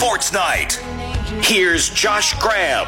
Sports Night. Here's Josh Graham.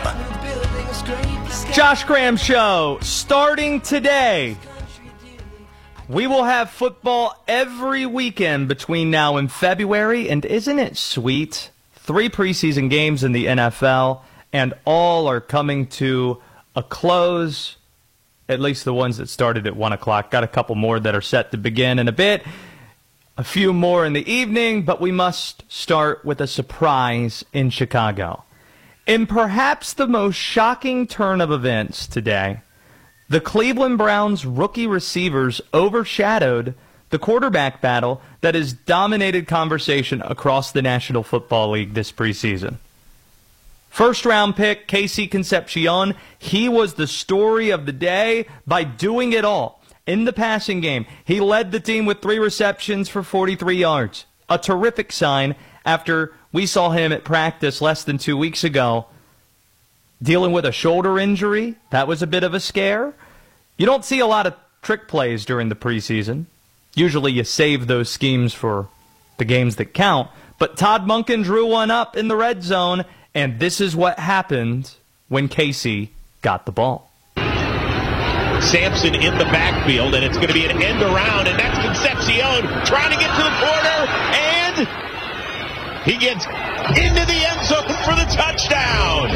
Josh Graham Show, starting today. We will have football every weekend between now and February, and isn't it sweet? 3 preseason games in the NFL, and all are coming to a close, at least the ones that started at 1 o'clock. Got a couple more that are set to begin in a bit, a few more in the evening, but we must start with a surprise in Chicago. In perhaps the most shocking turn of events today, the Cleveland Browns rookie receivers overshadowed the quarterback battle that has dominated conversation across the National Football League this preseason. First-round pick, Casey Concepcion, he was the story of the day by doing it all. In the passing game, he led the team with 3 receptions for 43 yards. A terrific sign after we saw him at practice less than 2 weeks ago dealing with a shoulder injury. That was a bit of a scare. You don't see a lot of trick plays during the preseason. Usually you save those schemes for the games that count. But Todd Monken drew one up in the red zone, and this is what happened when Casey got the ball. Sampson in the backfield, and it's going to be an end around, and that's Concepcion trying to get to the corner, and he gets into the end zone for the touchdown.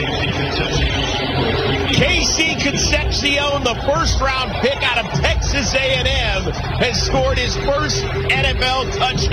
Casey Concepcion, the first-round pick out of Texas A&M, has scored his first NFL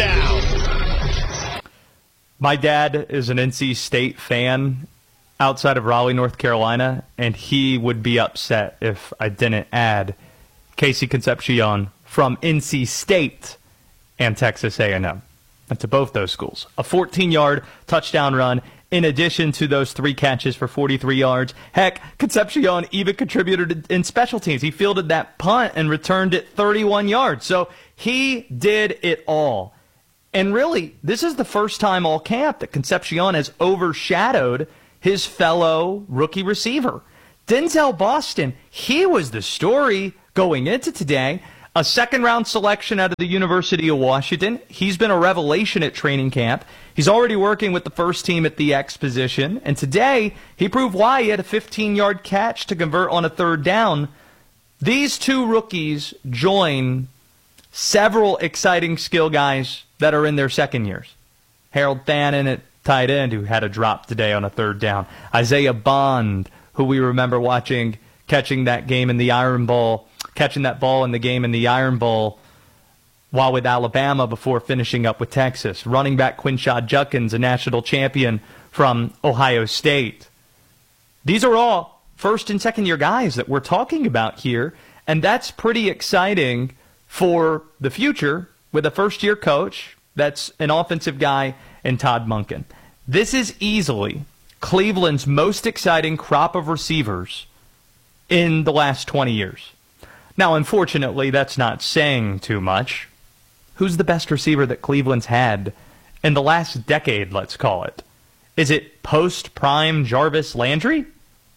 touchdown. My dad is an NC State fan outside of Raleigh, North Carolina, and he would be upset if I didn't add Casey Concepcion from NC State and Texas A&M. And to both those schools. A 14-yard touchdown run in addition to those 3 catches for 43 yards. Heck, Concepcion even contributed in special teams. He fielded that punt and returned it 31 yards. So he did it all. And really, this is the first time all camp that Concepcion has overshadowed his fellow rookie receiver. Denzel Boston, he was the story going into today. A second-round selection out of the University of Washington. He's been a revelation at training camp. He's already working with the first team at the X position. And today, he proved why he had a 15-yard catch to convert on a 3rd down. These 2 rookies join several exciting skill guys that are in their second years. Harold Thanen at tight end, who had a drop today on a 3rd down. Isaiah Bond, who we remember watching, catching that game in the Iron Bowl. Catching that ball in the game in the Iron Bowl while with Alabama before finishing up with Texas. Running back Quinshad Judkins, a national champion from Ohio State. These are all first and second year guys that we're talking about here, and that's pretty exciting for the future with a first year coach that's an offensive guy in Todd Monken. This is easily Cleveland's most exciting crop of receivers in the last 20 years. Now, unfortunately, that's not saying too much. Who's the best receiver that Cleveland's had in the last decade, let's call it? Is it post-prime Jarvis Landry?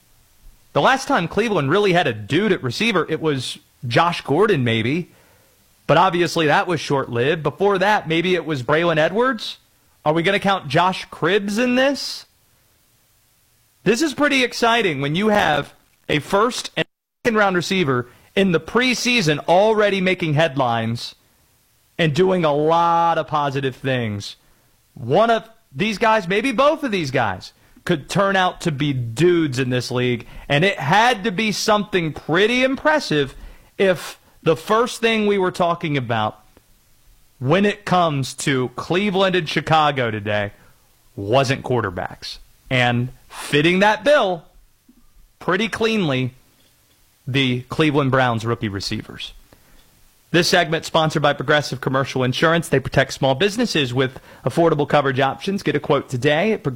The last time Cleveland really had a dude at receiver, it was Josh Gordon, maybe. But obviously that was short-lived. Before that, maybe it was Braylon Edwards. Are we going to count Josh Cribbs in this? This is pretty exciting when you have a first and second-round receiver in the preseason already making headlines and doing a lot of positive things. One of these guys, maybe both of these guys, could turn out to be dudes in this league, and it had to be something pretty impressive if the first thing we were talking about when it comes to Cleveland and Chicago today wasn't quarterbacks. And fitting that bill pretty cleanly, the Cleveland Browns rookie receivers. This segment sponsored by Progressive Commercial Insurance. They protect small businesses with affordable coverage options. Get a quote today at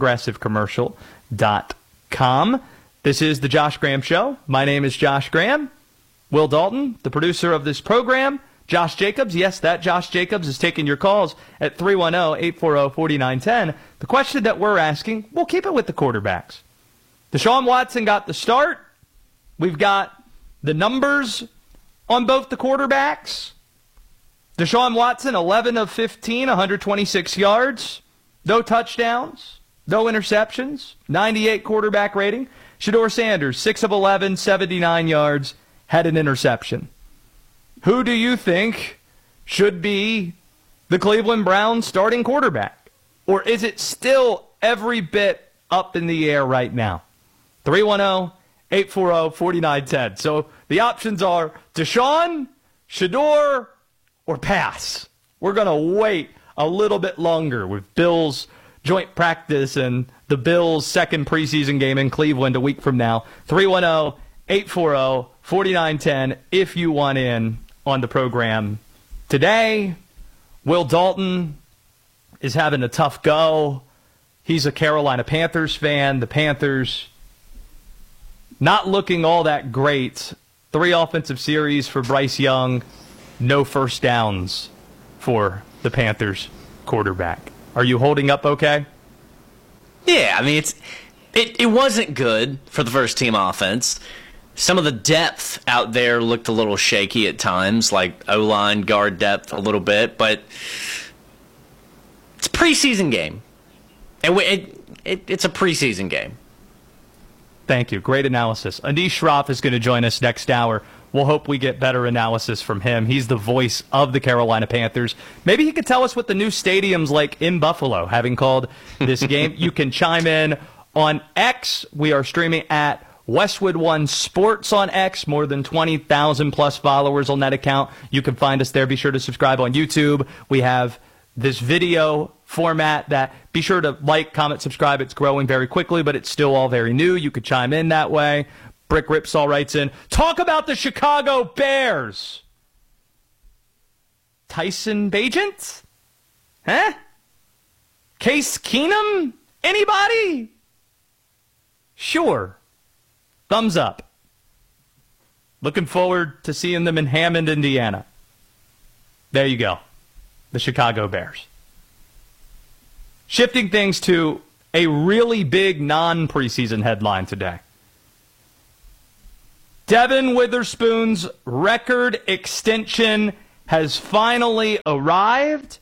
progressivecommercial.com. This is the Josh Graham Show. My name is Josh Graham. Will Dalton, the producer of this program. Josh Jacobs, yes, that Josh Jacobs is taking your calls at 310-840-4910. The question that we're asking, we'll keep it with the quarterbacks. Deshaun Watson got the start. We've got the numbers on both the quarterbacks. Deshaun Watson, 11 of 15, 126 yards, no touchdowns. no interceptions, 98 quarterback rating. Shedeur Sanders, 6 of 11, 79 yards, had an interception. Who do you think should be the Cleveland Browns starting quarterback? Or is it still every bit up in the air right now? 310-840-4910. So the options are Deshaun, Shedeur, or pass. We're going to wait a little bit longer with Bills joint practice and the Bills' second preseason game in Cleveland a week from now. 310-840-4910 if you want in on the program today. Will Dalton is having a tough go. He's a Carolina Panthers fan. The Panthers not looking all that great. 3 offensive series for Bryce Young. No first downs for the Panthers quarterback. Are you holding up okay? Yeah, I mean, it wasn't good for the first team offense. Some of the depth out there looked a little shaky at times, like O-line, guard depth a little bit, but it's a preseason game. And it's a preseason game. Thank you. Great analysis. Anish Shroff is going to join us next hour. We'll hope we get better analysis from him. He's the voice of the Carolina Panthers. Maybe he could tell us what the new stadium's like in Buffalo, having called this game. You can chime in on X. We are streaming at Westwood One Sports on X. More than 20,000 plus followers on that account. You can find us there. Be sure to subscribe on YouTube. We have this video format that be sure to like, comment, subscribe. It's growing very quickly, but it's still all very new. You could chime in that way. Brick Ripsaw writes in, talk about the Chicago Bears. Tyson Bagent? Huh? Case Keenum? Anybody? Sure. Thumbs up. Looking forward to seeing them in Hammond, Indiana. There you go. The Chicago Bears. Shifting things to a really big non-preseason headline today. Devin Witherspoon's record extension has finally arrived.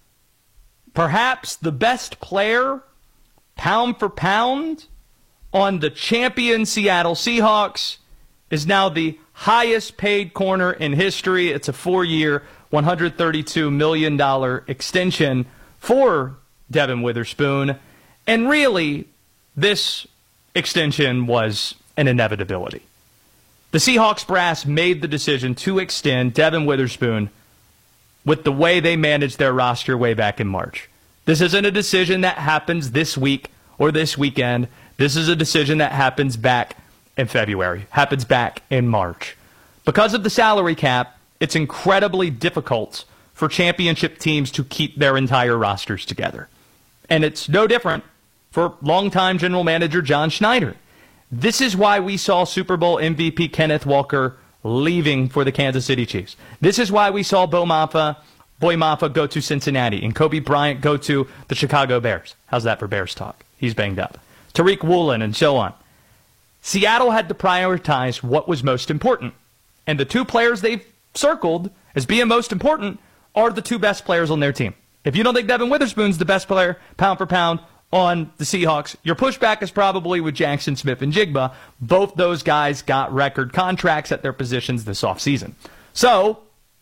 Perhaps the best player, pound for pound, on the champion Seattle Seahawks is now the highest paid corner in history. It's a 4-year, $132 million extension for Devin Witherspoon. And really, this extension was an inevitability. The Seahawks brass made the decision to extend Devin Witherspoon with the way they managed their roster way back in March. This isn't a decision that happens this week or this weekend. This is a decision that happens back in February, happens back in March. Because of the salary cap, it's incredibly difficult for championship teams to keep their entire rosters together. And it's no different for longtime general manager John Schneider. This is why we saw Super Bowl MVP Kenneth Walker leaving for the Kansas City Chiefs. This is why we saw Boy Maffa go to Cincinnati and Kobe Bryant go to the Chicago Bears. How's that for Bears talk? He's banged up. Tariq Woolen and so on. Seattle had to prioritize what was most important. And the 2 players they've circled as being most important are the 2 best players on their team. If you don't think Devin Witherspoon's the best player, pound for pound, on the Seahawks, your pushback is probably with Jackson Smith and Jigba. Both those guys got record contracts at their positions this offseason. So,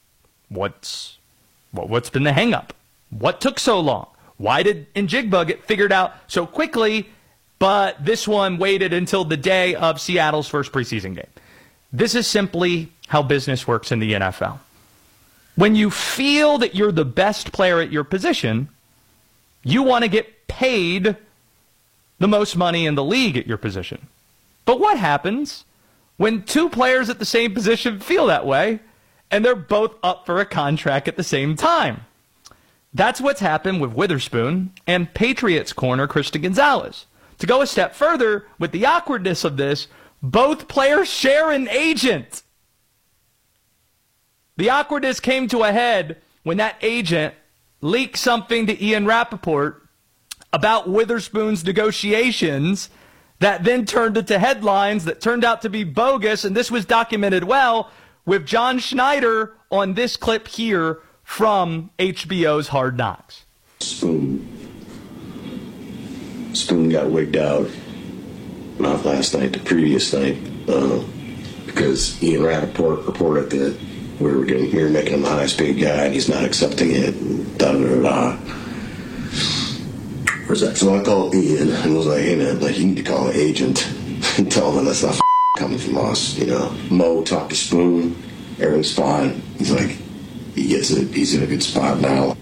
what's been the hang-up? What took so long? Why did Njigba get figured out so quickly, but this one waited until the day of Seattle's first preseason game? This is simply how business works in the NFL. When you feel that you're the best player at your position, you want to get paid the most money in the league at your position. But what happens when 2 players at the same position feel that way and they're both up for a contract at the same time? That's what's happened with Witherspoon and Patriots corner Christian Gonzalez. To go a step further with the awkwardness of this, both players share an agent. The awkwardness came to a head when that agent leaked something to Ian Rappaport about Witherspoon's negotiations that then turned into headlines that turned out to be bogus, and this was documented well with John Schneider on this clip here from HBO's Hard Knocks. Spoon. Spoon got wigged out, not last night, the previous night, because Ian Rappaport reported that you're making him the highest paid guy and he's not accepting it, and da-da-da-da. So I called Ian and was like, hey man, like, you need to call an agent and tell him that's not coming from us, you know. Mo talked to Spoon, everything's fine. He's like, he gets it, he's in a good spot now.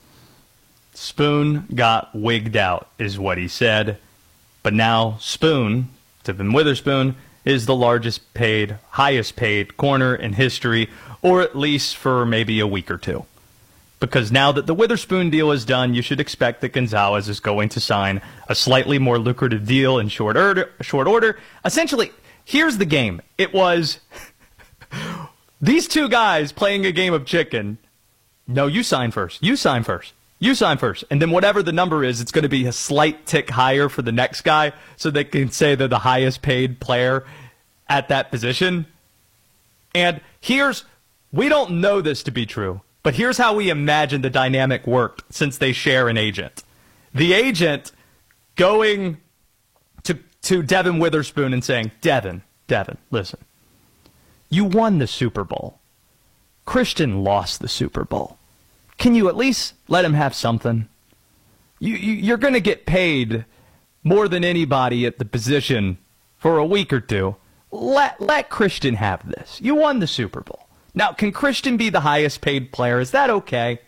Spoon got wigged out, is what he said. But now Spoon, Devin Witherspoon, is the highest paid corner in history, or at least for maybe a week or two. Because now that the Witherspoon deal is done, you should expect that Gonzalez is going to sign a slightly more lucrative deal in short order. Essentially, here's the game. It was these two guys playing a game of chicken. No, you sign first. You sign first. You sign first. And then whatever the number is, it's going to be a slight tick higher for the next guy so they can say they're the highest paid player at that position. And we don't know this to be true, but here's how we imagine the dynamic worked since they share an agent. The agent going to Devin Witherspoon and saying, Devin, listen, you won the Super Bowl. Christian lost the Super Bowl. Can you at least let him have something? You're going to get paid more than anybody at the position for a week or two. Let Christian have this. You won the Super Bowl. Now, can Christian be the highest paid player? Is that okay?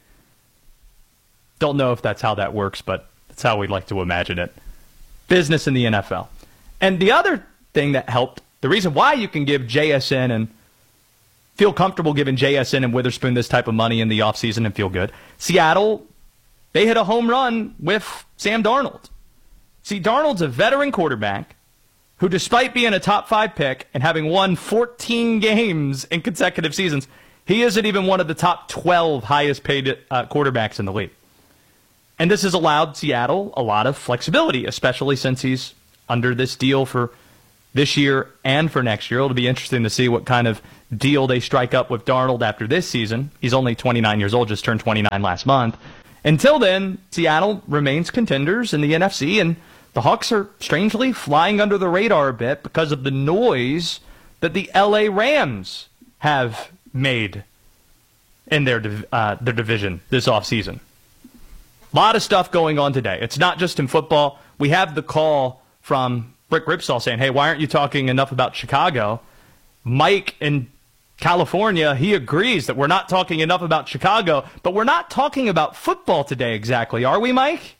Don't know if that's how that works, but that's how we'd like to imagine it. Business in the NFL. And the other thing that helped, the reason why you can give JSN and feel comfortable giving JSN and Witherspoon this type of money in the offseason and feel good. Seattle, they hit a home run with Sam Darnold. See, Darnold's a veteran quarterback who, despite being a top 5 pick and having won 14 games in consecutive seasons, he isn't even one of the top 12 highest paid quarterbacks in the league. And this has allowed Seattle a lot of flexibility, especially since he's under this deal for this year and for next year. It'll be interesting to see what kind of deal they strike up with Darnold after this season. He's only 29 years old, just turned 29 last month. Until then, Seattle remains contenders in the NFC, and the Hawks are strangely flying under the radar a bit because of the noise that the LA Rams have made in their division this offseason. A lot of stuff going on today. It's not just in football. We have the call from Rick Ripsaw saying, hey, why aren't you talking enough about Chicago? Mike in California, he agrees that we're not talking enough about Chicago, but we're not talking about football today exactly, are we, Mike?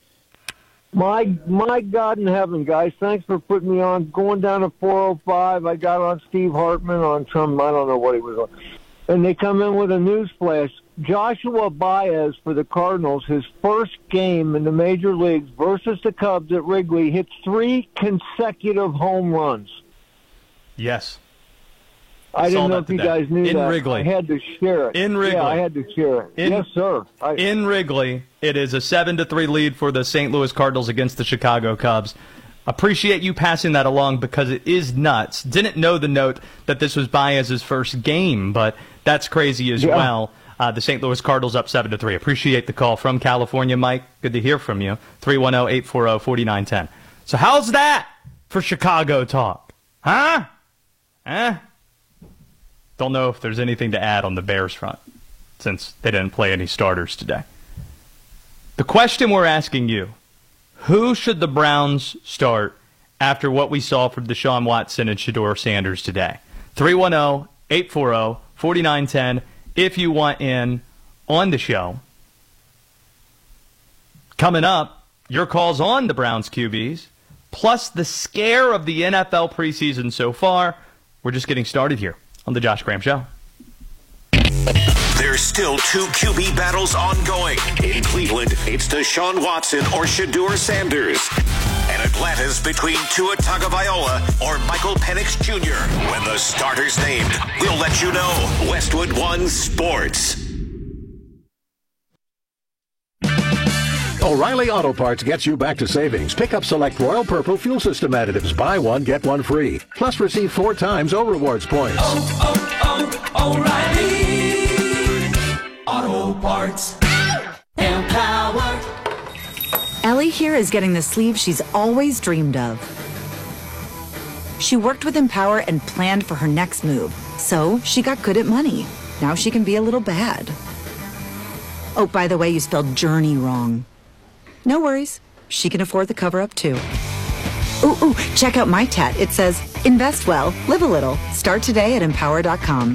My God in heaven, guys, thanks for putting me on. Going down to 405, I got on Steve Hartman on some, I don't know what he was on. And they come in with a news flash. Joshua Baez for the Cardinals, his first game in the major leagues versus the Cubs at Wrigley, hits 3 consecutive home runs. Yes. I didn't know if you guys knew that. In Wrigley. I had to share it. In Wrigley. Yeah, I had to share it. Yes, sir. In Wrigley, it is a 7-3 lead for the St. Louis Cardinals against the Chicago Cubs. Appreciate you passing that along because it is nuts. Didn't know the note that this was Baez's first game, but that's crazy as well. The St. Louis Cardinals up 7-3. Appreciate the call from California, Mike. Good to hear from you. 310-840-4910. So how's that for Chicago talk? Huh? Don't know if there's anything to add on the Bears front since they didn't play any starters today. The question we're asking you, who should the Browns start after what we saw from Deshaun Watson and Shedeur Sanders today? 310-840-4910 if you want in on the show. Coming up, your calls on the Browns QBs, plus the scare of the NFL preseason so far. We're just getting started here on the Josh Graham Show. There's still 2 QB battles ongoing. In Cleveland, it's Deshaun Watson or Shedeur Sanders. And Atlanta's between Tua Tagovailoa or Michael Penix Jr. When the starter's named, we'll let you know. Westwood One Sports. O'Reilly Auto Parts gets you back to savings. Pick up select Royal Purple fuel system additives. Buy one, get one free. Plus receive 4 times O-Rewards points. O'Reilly Auto Parts. Empower. Ellie here is getting the sleeve she's always dreamed of. She worked with Empower and planned for her next move, so she got good at money. Now she can be a little bad. Oh, by the way, you spelled journey wrong. No worries. She can afford the cover-up, too. Ooh, check out my tat. It says, invest well, live a little. Start today at Empower.com.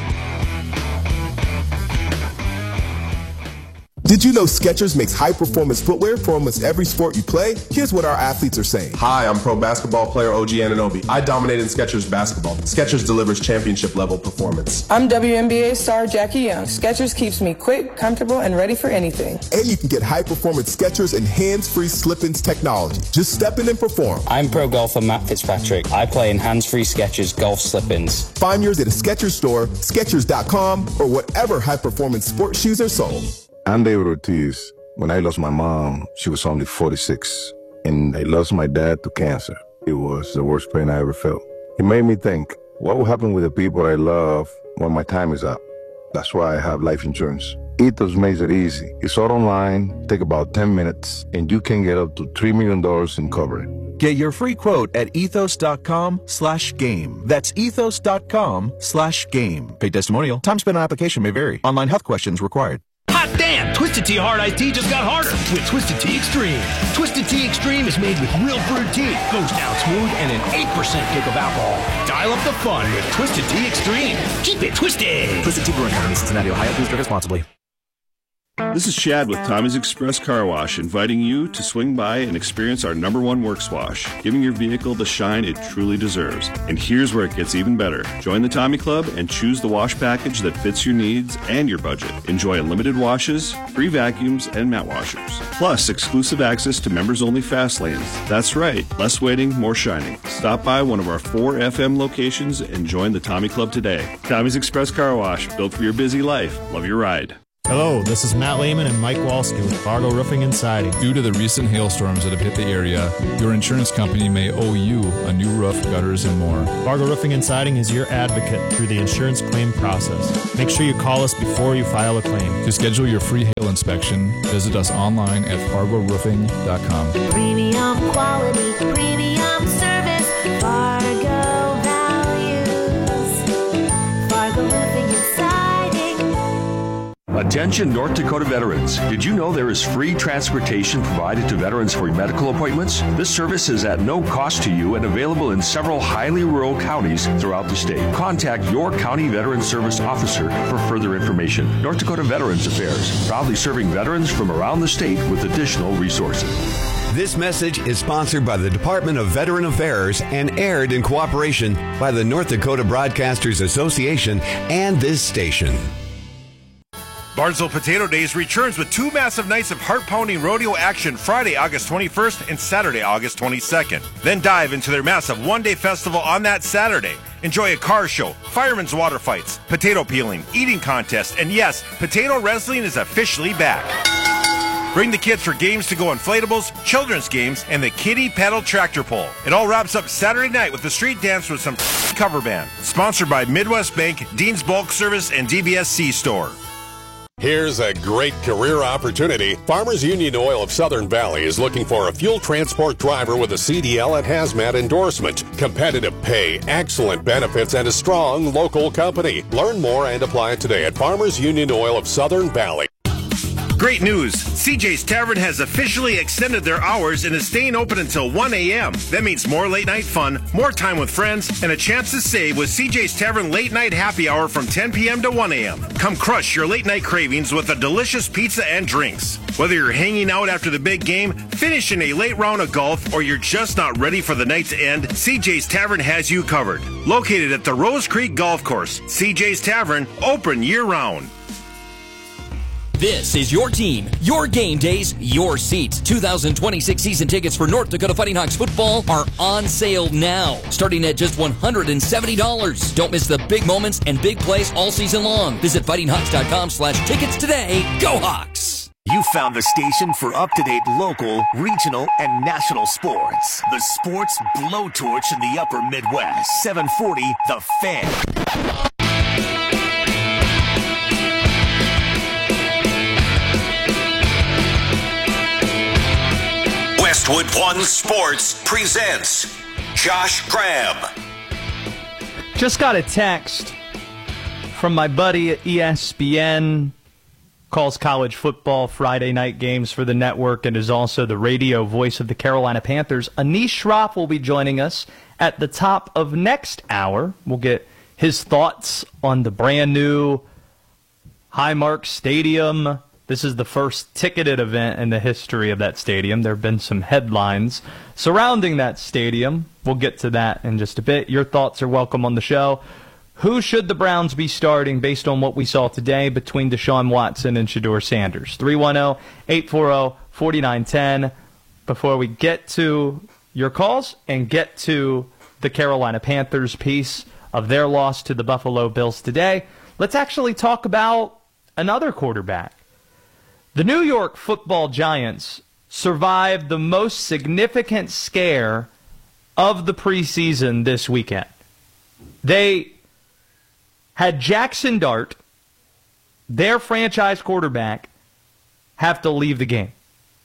Did you know Skechers makes high-performance footwear for almost every sport you play? Here's what our athletes are saying. Hi, I'm pro basketball player OG Anunoby. I dominated in Skechers basketball. Skechers delivers championship-level performance. I'm WNBA star Jackie Young. Skechers keeps me quick, comfortable, and ready for anything. And you can get high-performance Skechers and hands-free slip-ins technology. Just step in and perform. I'm pro golfer Matt Fitzpatrick. I play in hands-free Skechers golf slip-ins. Find yours at a Skechers store, Skechers.com, or whatever high-performance sports shoes are sold. I'm David Ortiz. When I lost my mom, she was only 46, and I lost my dad to cancer. It was the worst pain I ever felt. It made me think, what will happen with the people I love when my time is up? That's why I have life insurance. Ethos makes it easy. It's all online, take about 10 minutes, and you can get up to $3 million in coverage. Get your free quote at ethos.com/game. That's ethos.com/game. Paid testimonial. Time spent on application may vary. Online health questions required. Hot damn! Twisted Tea Hard Iced Tea just got harder with Twisted Tea Extreme. Twisted Tea Extreme is made with real brewed tea, goes down smooth, and an 8% kick of alcohol. Dial up the fun with Twisted Tea Extreme. Keep it twisted! Twisted Tea Brewing Company, Cincinnati, Ohio. Please drink responsibly. This is Chad with Tommy's Express Car Wash, inviting you to swing by and experience our #1 works wash, giving your vehicle the shine it truly deserves. And here's where it gets even better. Join the Tommy Club and choose the wash package that fits your needs and your budget. Enjoy unlimited washes, free vacuums, and mat washers. Plus, exclusive access to members-only fast lanes. That's right, less waiting, more shining. Stop by one of our 4 FM locations and join the Tommy Club today. Tommy's Express Car Wash, built for your busy life. Love your ride. Hello, this is Matt Lehman and Mike Walski with Fargo Roofing and Siding. Due to the recent hailstorms that have hit the area, your insurance company may owe you a new roof, gutters, and more. Fargo Roofing and Siding is your advocate through the insurance claim process. Make sure you call us before you file a claim. To schedule your free hail inspection, visit us online at fargoroofing.com. Premium quality, premium service, Fargo values, Fargo Roofing and Siding. Attention North Dakota veterans. Did you know there is free transportation provided to veterans for medical appointments? This service is at no cost to you and available in several highly rural counties throughout the state. Contact your county veteran service officer for further information. North Dakota Veterans Affairs, proudly serving veterans from around the state with additional resources. This message is sponsored by the Department of Veteran Affairs and aired in cooperation by the North Dakota Broadcasters Association and this station. Barnesville Potato Days returns with 2 massive nights of heart-pounding rodeo action Friday, August 21st and Saturday, August 22nd. Then dive into their massive one-day festival on that Saturday. Enjoy a car show, firemen's water fights, potato peeling, eating contests, and yes, potato wrestling is officially back. Bring the kids for games to go inflatables, children's games, and the kiddie pedal tractor pull. It all wraps up Saturday night with the street dance with some cover band. Sponsored by Midwest Bank, Dean's Bulk Service, and DBS C-Store. Here's a great career opportunity. Farmers Union Oil of Southern Valley is looking for a fuel transport driver with a CDL and hazmat endorsement. Competitive pay, excellent benefits, and a strong local company. Learn more and apply today at Farmers Union Oil of Southern Valley. Great news! CJ's Tavern has officially extended their hours and is staying open until 1 a.m. That means more late night fun, more time with friends, and a chance to save with CJ's Tavern late night happy hour from 10 p.m. to 1 a.m. Come crush your late night cravings with a delicious pizza and drinks. Whether you're hanging out after the big game, finishing a late round of golf, or you're just not ready for the night to end, CJ's Tavern has you covered. Located at the Rose Creek Golf Course, CJ's Tavern, open year-round. This is your team, your game days, your seats. 2026 season tickets for North Dakota Fighting Hawks football are on sale now, starting at just $170. Don't miss the big moments and big plays all season long. Visit fightinghawks.com/tickets today. Go Hawks! You found the station for up-to-date local, regional, and national sports. The Sports Blowtorch in the Upper Midwest. 740 The Fan. Fleetwood One Sports presents Josh Graham. Just got a text from my buddy at ESPN, calls college football Friday night games for the network, and is also the radio voice of the Carolina Panthers. Anish Shroff will be joining us at the top of next hour. We'll get his thoughts on the brand new Highmark Stadium. This is the first ticketed event in the history of that stadium. There have been some headlines surrounding that stadium. We'll get to that in just a bit. Your thoughts are welcome on the show. Who should the Browns be starting based on what we saw today between Deshaun Watson and Shedeur Sanders? 310-840-4910. Before we get to your calls and get to the Carolina Panthers piece of their loss to the Buffalo Bills today, let's actually talk about another quarterback. The New York Football Giants survived the most significant scare of the preseason this weekend. They had Jackson Dart, their franchise quarterback, have to leave the game.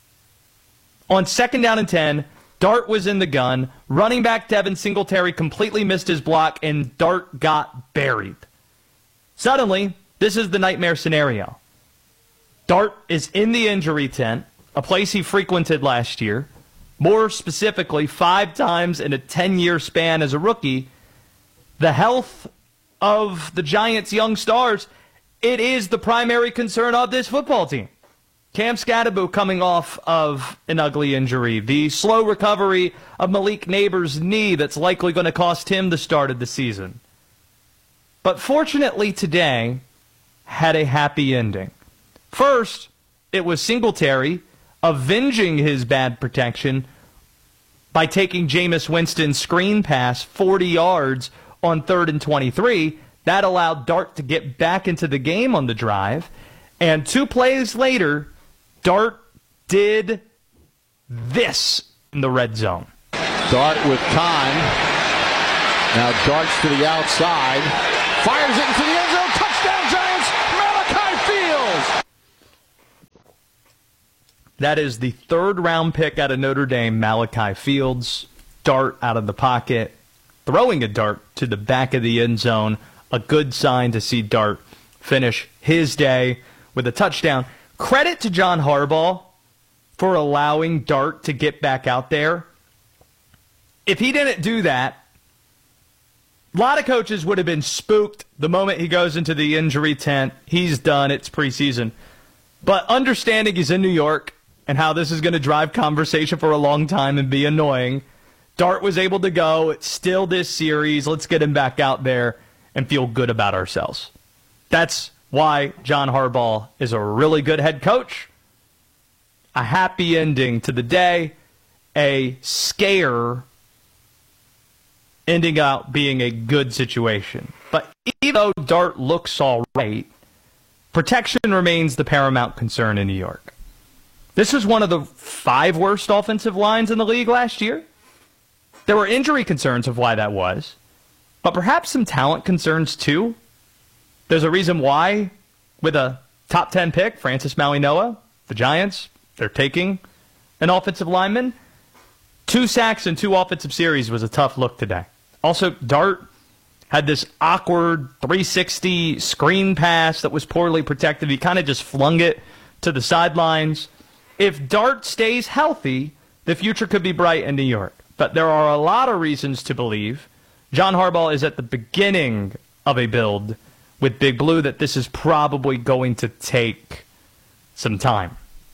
On 2nd down and 10, Dart was in the gun. Running back Devin Singletary completely missed his block, and Dart got buried. Suddenly, this is the nightmare scenario. Dart is in the injury tent, a place he frequented last year. More specifically, 5 times in a 10-year span as a rookie. The health of the Giants' young stars, it is the primary concern of this football team. Cam Scatterbo coming off of an ugly injury. The slow recovery of Malik Neighbors' knee that's likely going to cost him the start of the season. But fortunately today had a happy ending. First, it was Singletary avenging his bad protection by taking Jameis Winston's screen pass 40 yards on 3rd and 23. That allowed Dart to get back into the game on the drive. And 2 plays later, Dart did this in the red zone. Dart with time. Now darts to the outside. Fires it into the end zone. Touchdown Giants, Malachi Fields. That is the 3rd round pick out of Notre Dame, Malachi Fields. Dart out of the pocket, throwing a dart to the back of the end zone. A good sign to see Dart finish his day with a touchdown. Credit to John Harbaugh for allowing Dart to get back out there. If he didn't do that, a lot of coaches would have been spooked the moment he goes into the injury tent. He's done. It's preseason. But understanding he's in New York and how this is going to drive conversation for a long time and be annoying, Dart was able to go. It's still this series. Let's get him back out there and feel good about ourselves. That's why John Harbaugh is a really good head coach. A happy ending to the day. A scare ending up being a good situation. But even though Dart looks all right, protection remains the paramount concern in New York. This is one of the 5 worst offensive lines in the league last year. There were injury concerns of why that was, but perhaps some talent concerns too. There's a reason why, with a top 10 pick, Francis Maui-Noah, the Giants, they're taking an offensive lineman. 2 sacks in 2 offensive series was a tough look today. Also, Dart had this awkward 360 screen pass that was poorly protected. He kind of just flung it to the sidelines. If Dart stays healthy, the future could be bright in New York. But there are a lot of reasons to believe John Harbaugh is at the beginning of a build with Big Blue that this is probably going to take some time.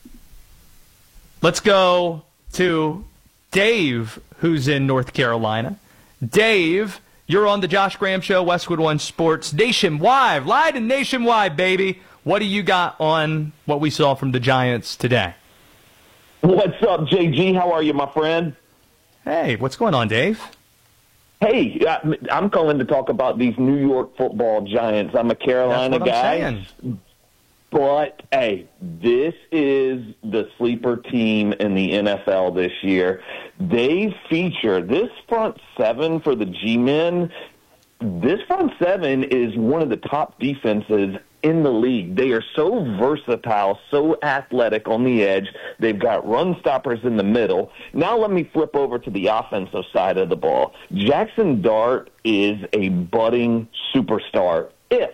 Let's go to Dave, who's in North Carolina. Dave, you're on the Josh Graham Show, Westwood One Sports, nationwide, live and nationwide, baby. What do you got on what we saw from the Giants today? What's up, JG? How are you, my friend? Hey, what's going on, Dave? Hey, I'm calling to talk about these New York Football Giants. I'm a Carolina guy. But, hey, this is the sleeper team in the NFL this year. They feature this front 7 for the G-Men. This front 7 is one of the top defenses in the league. They are so versatile, so athletic on the edge. They've got run stoppers in the middle. Now let me flip over to the offensive side of the ball. Jackson Dart is a budding superstar if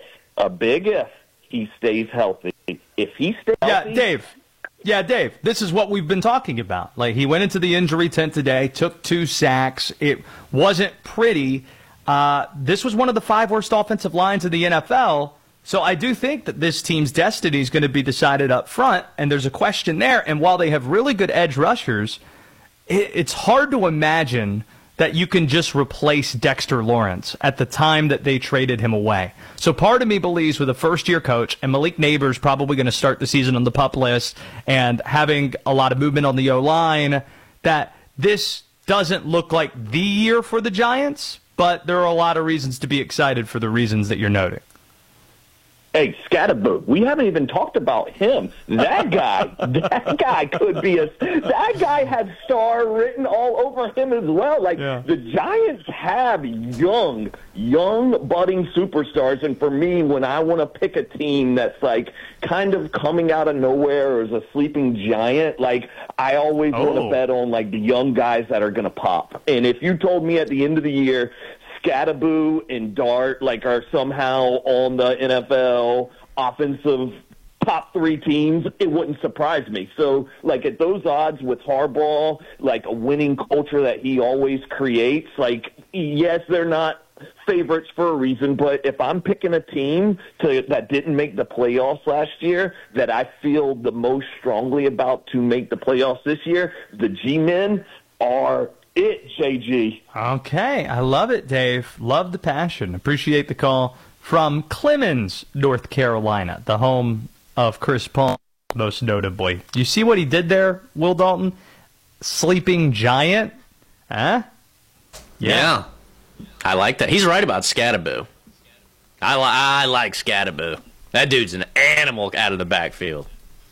he stays healthy. If he stays healthy... Dave, this is what we've been talking about. Like, he went into the injury tent today, took 2 sacks. It wasn't pretty. This was one of the 5 worst offensive lines in the NFL. So I do think that this team's destiny is going to be decided up front, and there's a question there. And while they have really good edge rushers, it's hard to imagine that you can just replace Dexter Lawrence at the time that they traded him away. So part of me believes with a first-year coach, and Malik Neighbors probably going to start the season on the PUP list and having a lot of movement on the O-line, that this doesn't look like the year for the Giants, but there are a lot of reasons to be excited for the reasons that you're noting. Hey, Scatterboo, we haven't even talked about him. That guy could be that guy has star written all over him as well. The Giants have young budding superstars, and for me, when I want to pick a team that's like kind of coming out of nowhere or is a sleeping giant, I always want to bet on the young guys that are going to pop. And if you told me at the end of the year, Scatterboo and Dart are somehow on the NFL offensive top 3 teams, it wouldn't surprise me. So, at those odds with Harbaugh, a winning culture that he always creates, yes, they're not favorites for a reason, but if I'm picking a team that didn't make the playoffs last year that I feel the most strongly about to make the playoffs this year, the G-Men are JG. Okay, I love it, Dave. Love the passion. Appreciate the call from Clemens, North Carolina, the home of Chris Paul, most notably. You see what he did there, Will Dalton? Sleeping giant? Huh? Yeah. I like that. He's right about Scatterboo. I like Scatterboo. That dude's an animal out of the backfield.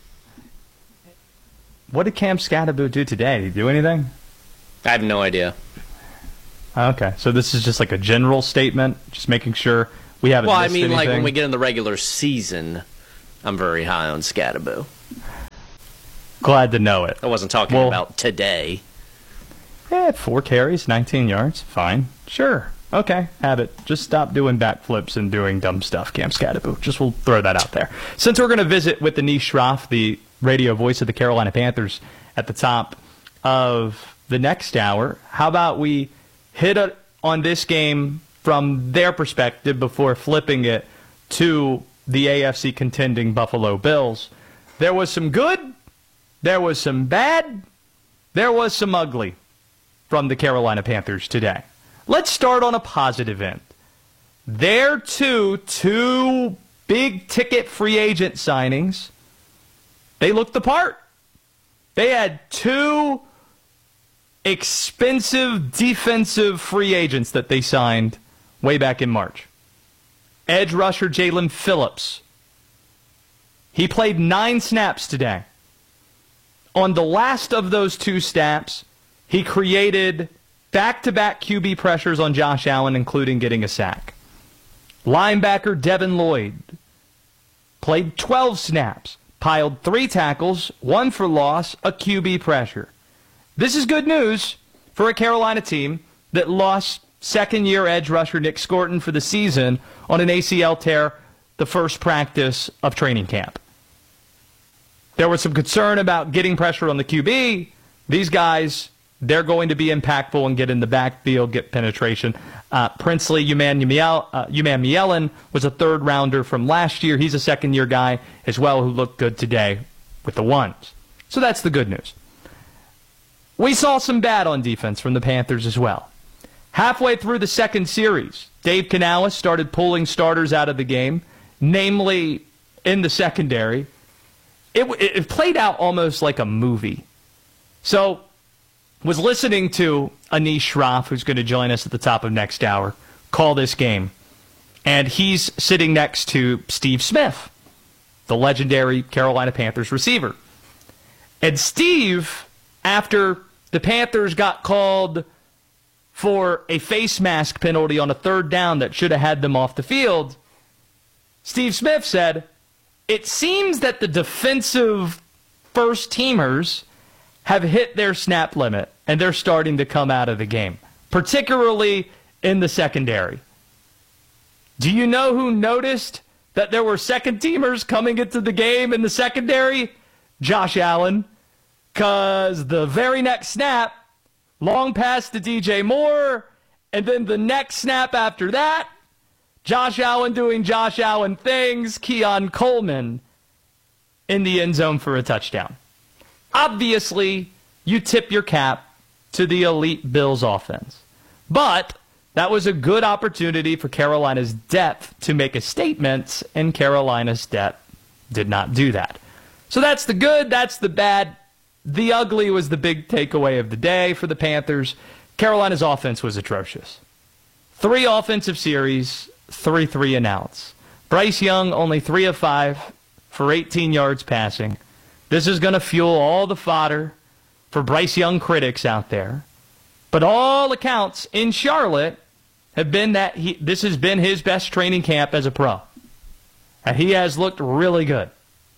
What did Cam Scatterboo do today? Did he do anything? I have no idea. Okay, so this is just a general statement, just making sure we haven't missed anything. Well, I mean, when we get in the regular season, I'm very high on Scatterboo. Glad to know it. I wasn't talking about today. 4 carries, 19 yards, fine. Sure. Okay, have it. Just stop doing backflips and doing dumb stuff, Cam Scatterboo. Just we'll throw that out there. Since we're going to visit with Anish Shroff, the radio voice of the Carolina Panthers, at the top of the next hour, how about we hit on this game from their perspective before flipping it to the AFC contending Buffalo Bills. There was some good, there was some bad, there was some ugly from the Carolina Panthers today. Let's start on a positive end. Their two big-ticket free agent signings, they looked the part. They had 2 expensive defensive free agents that they signed way back in March. Edge rusher Jalen Phillips. He played 9 snaps today. On the last of those 2 snaps, he created back-to-back QB pressures on Josh Allen, including getting a sack. Linebacker Devin Lloyd played 12 snaps, piled 3 tackles, 1 for loss, a QB pressure. This is good news for a Carolina team that lost second-year edge rusher Nick Scorton for the season on an ACL tear the first practice of training camp. There was some concern about getting pressure on the QB. These guys, they're going to be impactful and get in the backfield, get penetration. Princely Umanmielen was a third-rounder from last year. He's a second-year guy as well who looked good today with the ones. So that's the good news. We saw some bad on defense from the Panthers as well. Halfway through the second series, Dave Canales started pulling starters out of the game, namely in the secondary. It played out almost like a movie. So, was listening to Anish Shroff, who's going to join us at the top of next hour, call this game. And he's sitting next to Steve Smith, the legendary Carolina Panthers receiver. And Steve, after the Panthers got called for a face mask penalty on a third down that should have had them off the field, Steve Smith said, it seems that the defensive first-teamers have hit their snap limit, and they're starting to come out of the game, particularly in the secondary. Do you know who noticed that there were second-teamers coming into the game in the secondary? Josh Allen. Because the very next snap, long pass to DJ Moore, and then the next snap after that, Josh Allen doing Josh Allen things, Keon Coleman in the end zone for a touchdown. Obviously, you tip your cap to the elite Bills offense. But that was a good opportunity for Carolina's depth to make a statement, and Carolina's depth did not do that. So that's the good, that's the bad. The ugly was the big takeaway of the day for the Panthers. Carolina's offense was atrocious. 3 offensive series, 3 3-and-outs. Bryce Young only 3 of 5 for 18 yards passing. This is going to fuel all the fodder for Bryce Young critics out there. But all accounts in Charlotte have been that this has been his best training camp as a pro. And he has looked really good.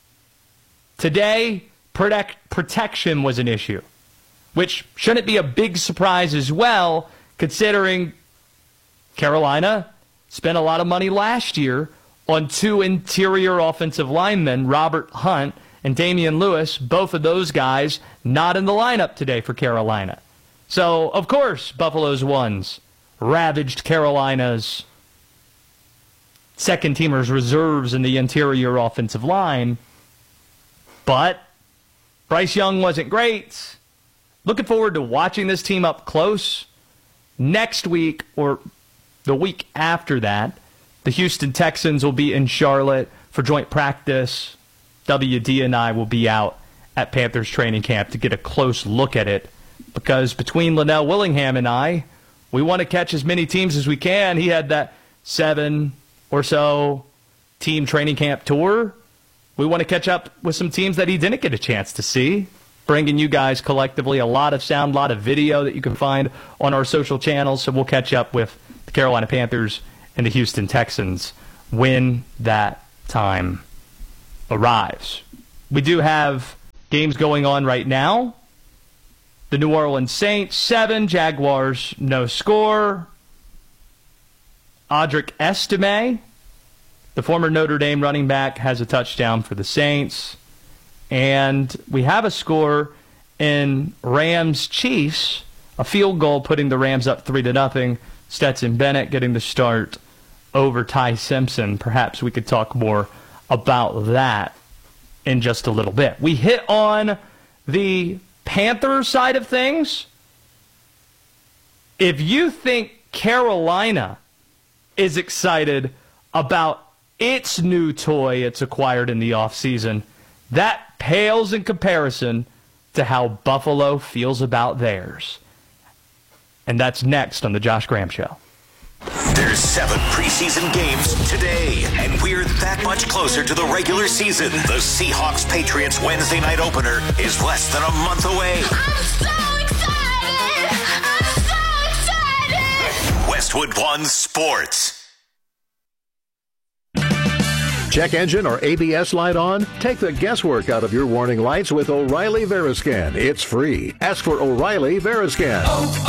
Today, protection was an issue, which shouldn't be a big surprise as well, considering Carolina spent a lot of money last year on 2 interior offensive linemen, Robert Hunt and Damian Lewis, both of those guys not in the lineup today for Carolina. So, of course, Buffalo's ones ravaged Carolina's second-teamers' reserves in the interior offensive line. But Bryce Young wasn't great. Looking forward to watching this team up close. Next week, or the week after that, the Houston Texans will be in Charlotte for joint practice. WD and I will be out at Panthers training camp to get a close look at it, because between Linnell Willingham and I, we want to catch as many teams as we can. He had that 7 or so team training camp tour. We want to catch up with some teams that he didn't get a chance to see, bringing you guys collectively a lot of sound, a lot of video that you can find on our social channels. So we'll catch up with the Carolina Panthers and the Houston Texans when that time arrives. We do have games going on right now. The New Orleans Saints, 7. Jaguars, no score. Audric Estime, the former Notre Dame running back, has a touchdown for the Saints. And we have a score in Rams-Chiefs, a field goal putting the Rams up 3-0. Stetson Bennett getting the start over Ty Simpson. Perhaps we could talk more about that in just a little bit. We hit on the Panther side of things. If you think Carolina is excited about its new toy it's acquired in the offseason, that pales in comparison to how Buffalo feels about theirs. And that's next on the Josh Graham Show. There's 7 preseason games today, and we're that much closer to the regular season. The Seahawks-Patriots Wednesday night opener is less than a month away. I'm so excited! I'm so excited! Westwood One Sports. Check engine or ABS light on? Take the guesswork out of your warning lights with O'Reilly Veriscan. It's free. Ask for O'Reilly Veriscan.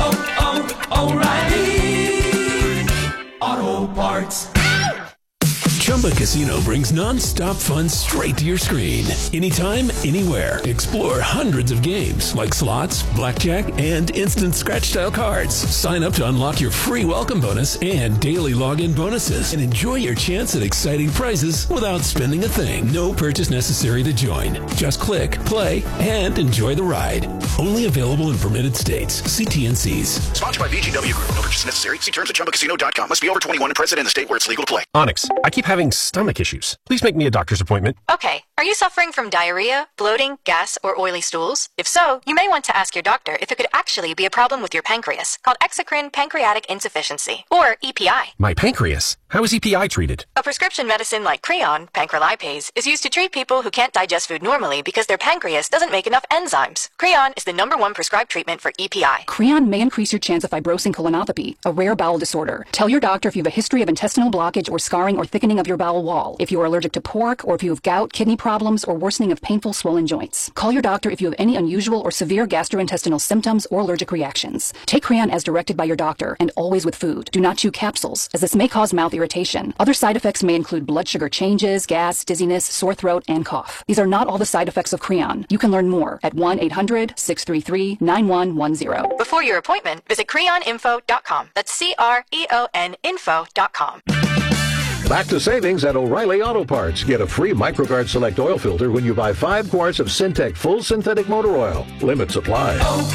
O'Reilly Auto Parts. Chumba Casino brings non-stop fun straight to your screen. Anytime, anywhere. Explore hundreds of games like slots, blackjack, and instant scratch-style cards. Sign up to unlock your free welcome bonus and daily login bonuses, and enjoy your chance at exciting prizes without spending a thing. No purchase necessary to join. Just click, play, and enjoy the ride. Only available in permitted states. See T&Cs. Sponsored by VGW Group. No purchase necessary. See terms at ChumbaCasino.com. Must be over 21 and present in the state where it's legal to play. Onyx, I keep having stomach issues. Please make me a doctor's appointment. Okay. Are you suffering from diarrhea, bloating, gas, or oily stools? If so, you may want to ask your doctor if it could actually be a problem with your pancreas, called exocrine pancreatic insufficiency, or EPI. My pancreas? How is EPI treated? A prescription medicine like Creon, pancrelipase, is used to treat people who can't digest food normally because their pancreas doesn't make enough enzymes. Creon is the #1 prescribed treatment for EPI. Creon may increase your chance of fibrosing colonopathy, a rare bowel disorder. Tell your doctor if you have a history of intestinal blockage or scarring or thickening of of your bowel wall, if you are allergic to pork, or if you have gout, kidney problems, or worsening of painful swollen joints. Call your doctor if you have any unusual or severe gastrointestinal symptoms or allergic reactions. Take Creon as directed by your doctor, and always with food. Do not chew capsules, as this may cause mouth irritation. Other side effects may include blood sugar changes, gas, dizziness, sore throat, and cough. These are not all the side effects of Creon. You can learn more at 1-800-633-9110. Before your appointment, visit creoninfo.com. That's CREON info.com. Back to savings at O'Reilly Auto Parts. Get a free MicroGuard Select oil filter when you buy 5 quarts of Syntec full synthetic motor oil. Limits apply.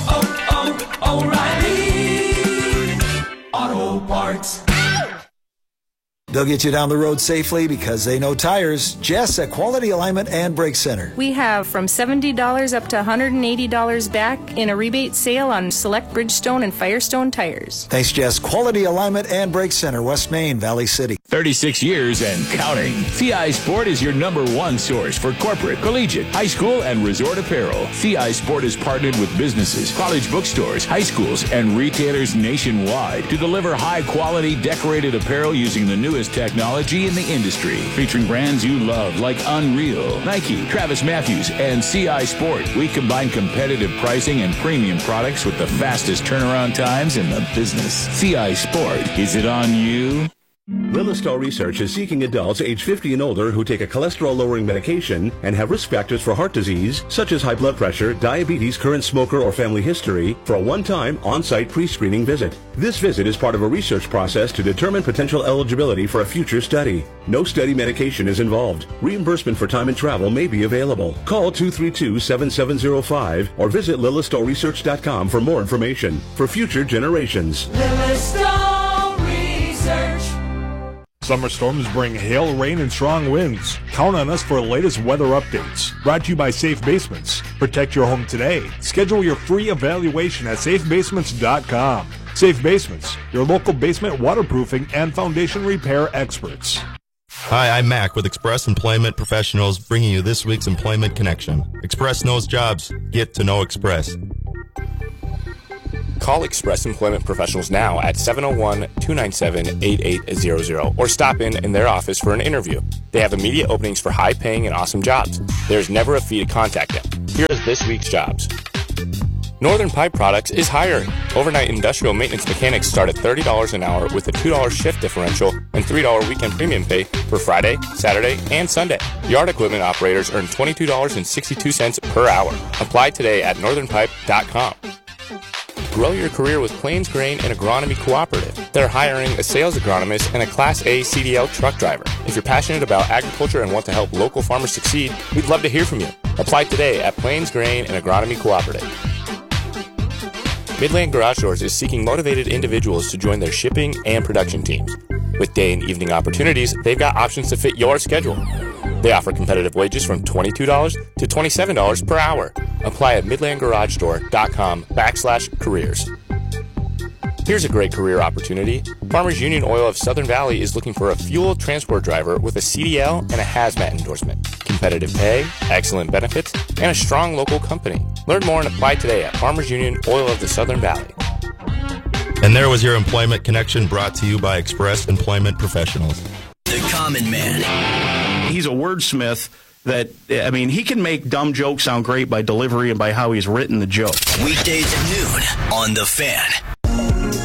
O'Reilly Auto Parts. They'll get you down the road safely because they know tires. Jess at Quality Alignment and Brake Center. We have from $70 up to $180 back in a rebate sale on select Bridgestone and Firestone tires. Thanks, Jess. Quality Alignment and Brake Center, West Main, Valley City. 36 years and counting. CI Sport is your #1 source for corporate, collegiate, high school, and resort apparel. CI Sport is partnered with businesses, college bookstores, high schools, and retailers nationwide to deliver high-quality decorated apparel using the newest technology in the industry, featuring brands you love like Unreal, Nike, Travis Matthews, and CI Sport. We combine competitive pricing and premium products with the fastest turnaround times in the business. CI Sport. Is it on you? Lilistow Research is seeking adults age 50 and older who take a cholesterol-lowering medication and have risk factors for heart disease, such as high blood pressure, diabetes, current smoker, or family history, for a one-time on-site pre-screening visit. This visit is part of a research process to determine potential eligibility for a future study. No study medication is involved. Reimbursement for time and travel may be available. Call 232-7705 or visit lilistowresearch.com for more information. For future generations. Lilistow Research. Summer storms bring hail, rain, and strong winds. Count on us for the latest weather updates. Brought to you by Safe Basements. Protect your home today. Schedule your free evaluation at safebasements.com. Safe Basements, your local basement waterproofing and foundation repair experts. Hi, I'm Mac with Express Employment Professionals, bringing you this week's Employment Connection. Express knows jobs. Get to know Express. Call Express Employment Professionals now at 701-297-8800 or stop in their office for an interview. They have immediate openings for high-paying and awesome jobs. There's never a fee to contact them. Here is this week's jobs. Northern Pipe Products is hiring. Overnight industrial maintenance mechanics start at $30 an hour with a $2 shift differential and $3 weekend premium pay for Friday, Saturday, and Sunday. Yard equipment operators earn $22.62 per hour. Apply today at northernpipe.com. Grow your career with Plains Grain and Agronomy Cooperative. They're hiring a sales agronomist and a Class A CDL truck driver. If you're passionate about agriculture and want to help local farmers succeed, we'd love to hear from you. Apply today at Plains Grain and Agronomy Cooperative. Midland Garage Doors is seeking motivated individuals to join their shipping and production teams. With day and evening opportunities, they've got options to fit your schedule. They offer competitive wages from $22 to $27 per hour. Apply at midlandgaragedoor.com/careers. Here's a great career opportunity. Farmers Union Oil of Southern Valley is looking for a fuel transport driver with a CDL and a hazmat endorsement. Competitive pay, excellent benefits, and a strong local company. Learn more and apply today at Farmers Union Oil of the Southern Valley. And there was your Employment Connection, brought to you by Express Employment Professionals. The Common Man. He's a wordsmith that, I mean, he can make dumb jokes sound great by delivery and by how he's written the joke. Weekdays at noon on The Fan.